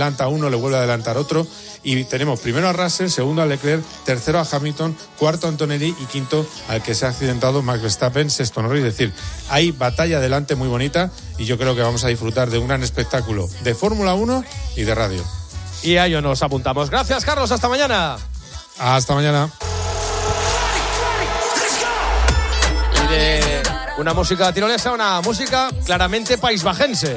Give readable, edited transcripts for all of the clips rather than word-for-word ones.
adelanta uno, le vuelve a adelantar otro, y tenemos primero a Russell, segundo a Leclerc, tercero a Hamilton, cuarto a Antonelli y quinto al que se ha accidentado Max Verstappen, sexto Norris. Es decir, hay batalla adelante muy bonita y yo creo que vamos a disfrutar de un gran espectáculo de Fórmula 1 y de radio. Y a ello nos apuntamos. Gracias, Carlos, hasta mañana. Hasta mañana. Y de una música tirolesa, una música claramente paisbajense.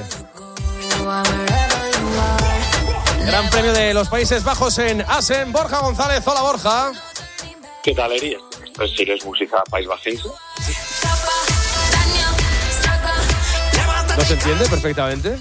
Gran Premio de los Países Bajos en Assen. Borja González, hola Borja. ¿Qué tal, Eri? Pues sí, es música paisbajense. ¿No se entiende perfectamente?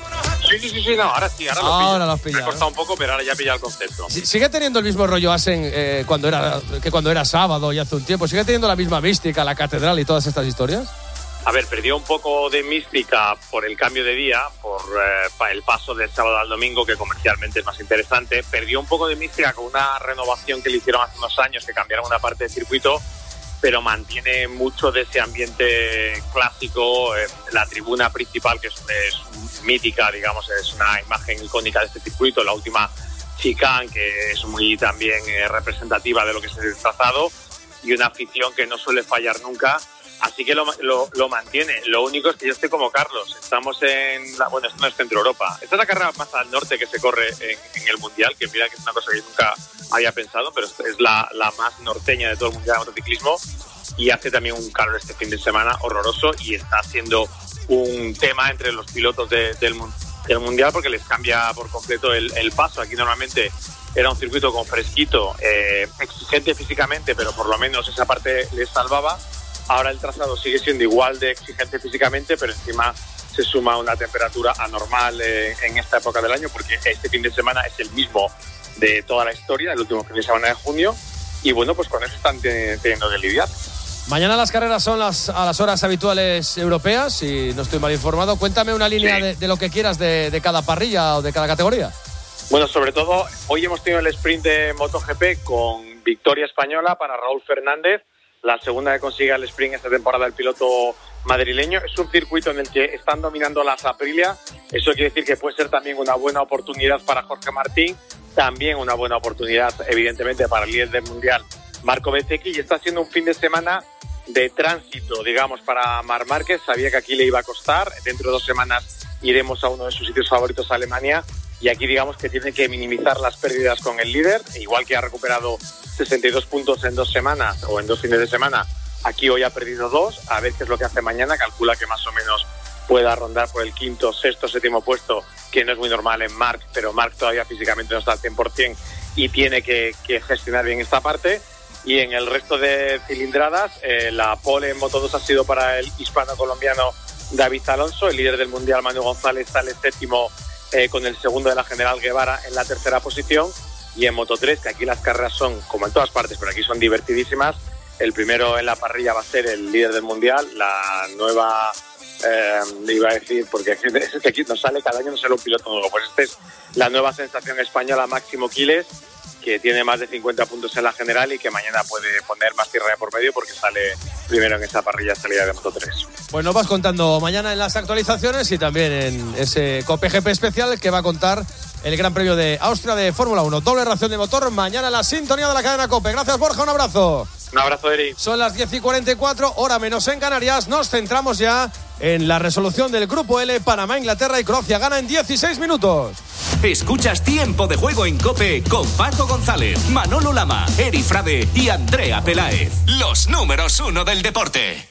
Sí, no, ahora sí, ahora lo has pillado. Me ha costado un poco, pero ahora ya he pillado el concepto. ¿Sigue teniendo el mismo rollo Assen cuando era sábado y hace un tiempo? ¿Sigue teniendo la misma mística, la catedral y todas estas historias? A ver, perdió un poco de mística por el cambio de día, por el paso del sábado al domingo, que comercialmente es más interesante. Perdió un poco de mística con una renovación que le hicieron hace unos años, que cambiaron una parte del circuito, pero mantiene mucho de ese ambiente clásico. La tribuna principal, que es mítica, digamos, es una imagen icónica de este circuito. La última chicane, que es muy también representativa de lo que es el trazado, y una afición que no suele fallar nunca. Así que lo mantiene. Lo único es que yo estoy como Carlos. Estamos esto no es Centro Europa. Esta es la carrera más al norte que se corre en el Mundial, que mira que es una cosa que nunca había pensado, pero es la más norteña de todo el Mundial de motociclismo, y hace también un calor este fin de semana horroroso, y está siendo un tema entre los pilotos del Mundial, porque les cambia por completo el paso. Aquí normalmente era un circuito con fresquito, exigente físicamente, pero por lo menos esa parte les salvaba. Ahora el trazado sigue siendo igual de exigente físicamente, pero encima se suma una temperatura anormal en esta época del año, porque este fin de semana es el mismo de toda la historia, el último fin de semana de junio, y bueno, pues con eso están teniendo que lidiar. Mañana las carreras son a las horas habituales europeas, si no estoy mal informado. Cuéntame una línea de lo que quieras de cada parrilla o de cada categoría. Bueno, sobre todo, hoy hemos tenido el sprint de MotoGP con victoria española para Raúl Fernández, la segunda que consigue el sprint esta temporada el piloto madrileño. Es un circuito en el que están dominando las Aprilia. Eso quiere decir que puede ser también una buena oportunidad para Jorge Martín, también una buena oportunidad, evidentemente, para el líder del Mundial, Marco Bezzecchi, y está siendo un fin de semana de tránsito, digamos, para Marc Márquez. Sabía que aquí le iba a costar. Dentro de 2 semanas iremos a uno de sus sitios favoritos, a Alemania, y aquí digamos que tiene que minimizar las pérdidas con el líder, igual que ha recuperado 62 puntos en 2 semanas o en 2 fines de semana. Aquí hoy ha perdido 2, a ver qué es lo que hace mañana. Calcula que más o menos pueda rondar por el 5º, 6º, 7º puesto, que no es muy normal en Marc, pero Marc todavía físicamente no está al 100% y tiene que gestionar bien esta parte. Y en el resto de cilindradas, la pole en Moto2 ha sido para el hispano-colombiano David Alonso. El líder del Mundial, Manu González, sale 7º con el segundo de la General Guevara en la 3ª posición. Y en Moto3, que aquí las carreras son, como en todas partes, pero aquí son divertidísimas, el primero en la parrilla va a ser el líder del Mundial, la nueva, iba a decir, porque es que aquí nos sale cada año, no sale un piloto nuevo, pues esta es la nueva sensación española, Máximo Quiles, que tiene más de 50 puntos en la general y que mañana puede poner más tierra de por medio porque sale primero en esa parrilla de salida de Moto3. Pues nos vas contando mañana en las actualizaciones y también en ese COPE GP especial que va a contar el Gran Premio de Austria de Fórmula 1. Doble ración de motor mañana en la sintonía de la cadena COPE. Gracias, Borja, un abrazo. Un abrazo, Eri. Son las 10:44, hora menos en Canarias. Nos centramos ya en la resolución del Grupo L. Panamá, Inglaterra y Croacia gana en 16 minutos. Escuchas Tiempo de Juego en COPE con Paco González, Manolo Lama, Eri Frade y Andrea Peláez. Los números 1 del deporte.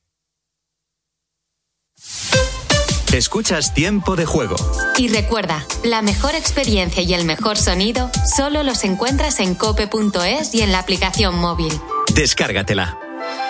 Escuchas Tiempo de Juego. Y recuerda, la mejor experiencia y el mejor sonido solo los encuentras en cope.es y en la aplicación móvil. Descárgatela.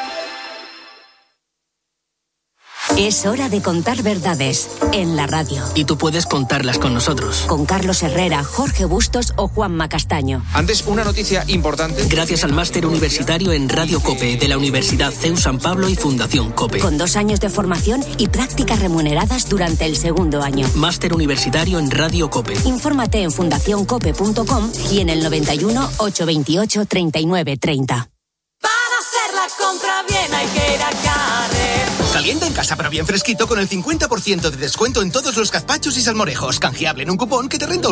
Es hora de contar verdades en la radio. Y tú puedes contarlas con nosotros. Con Carlos Herrera, Jorge Bustos o Juanma Castaño. Antes, una noticia importante. Gracias al máster universitario en Radio COPE de la Universidad CEU San Pablo y Fundación COPE. Con 2 años de formación y prácticas remuneradas durante el 2º año. Máster universitario en Radio COPE. Infórmate en fundacioncope.com y en el 91 828 39 30. Para hacer la compra bien hay que ir a Carrer. Calienta en casa pero bien fresquito con el 50% de descuento en todos los gazpachos y salmorejos. Canjeable en un cupón que te renta